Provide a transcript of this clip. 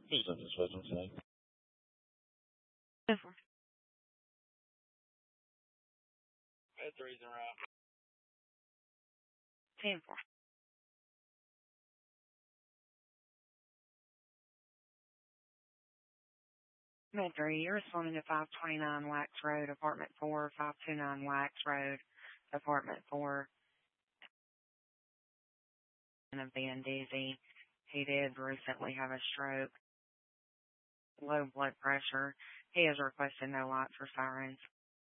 Just a special thing. 3's around. 10-4. Mid-3, you're responding to 529 Wax Road, Apartment 4, 529 Wax Road, Apartment 4. Of being dizzy. He did recently have a stroke. Low blood pressure. He has requested no lights or sirens.